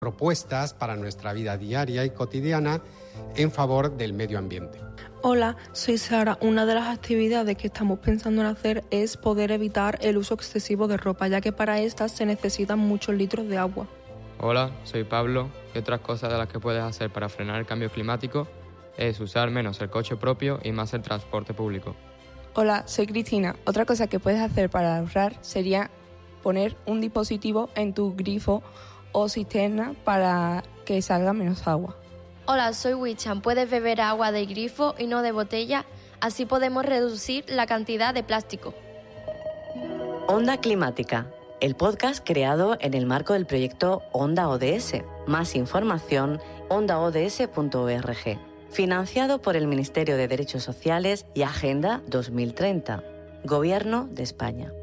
propuestas para nuestra vida diaria y cotidiana en favor del medio ambiente. Hola, soy Sara. Una de las actividades que estamos pensando en hacer es poder evitar el uso excesivo de ropa, ya que para estas se necesitan muchos litros de agua. Hola, soy Pablo y otras cosas de las que puedes hacer para frenar el cambio climático es usar menos el coche propio y más el transporte público. Hola, soy Cristina. Otra cosa que puedes hacer para ahorrar sería poner un dispositivo en tu grifo o cisterna para que salga menos agua. Hola, soy Wichan. Puedes beber agua de grifo y no de botella, así podemos reducir la cantidad de plástico. Onda Climática, el podcast creado en el marco del proyecto Onda ODS. Más información, ondaods.org. Financiado por el Ministerio de Derechos Sociales y Agenda 2030. Gobierno de España.